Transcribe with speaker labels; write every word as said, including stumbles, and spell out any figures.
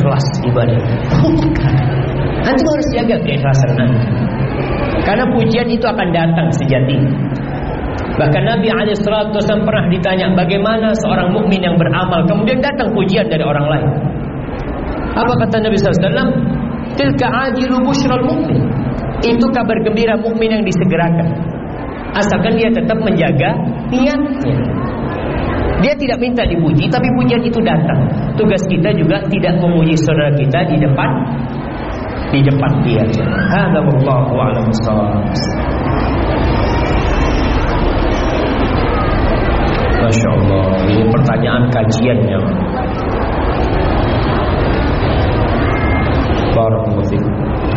Speaker 1: ikhlas ibadah. Bukan. Antum harus jaga keikhlasan Anda. Karena pujian itu akan datang sejatinya. Bahkan Nabi alaihi salatu wasallam pernah ditanya bagaimana seorang mukmin yang beramal kemudian datang pujian dari orang lain. Apa kata Nabi sallallahu alaihi wasallam? Tilka ajilu busyral mukmin. Itu kabar gembira mukmin yang disegerakan. Asalkan dia tetap menjaga niatnya. Dia tidak minta dipuji, tapi pujian itu datang. Tugas kita juga tidak memuji saudara kita di depan di depan dia. Hadza wallahu a'lam bissawab. Masya Allah, ini pertanyaan kajian yang